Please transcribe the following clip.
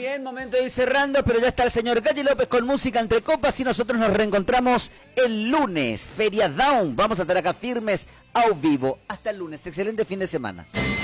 bien, momento de ir cerrando, pero ya está el señor Galli López con música entre copas y nosotros nos reencontramos el lunes, Feria Down. Vamos a estar acá firmes, a vivo. Hasta el lunes, excelente fin de semana.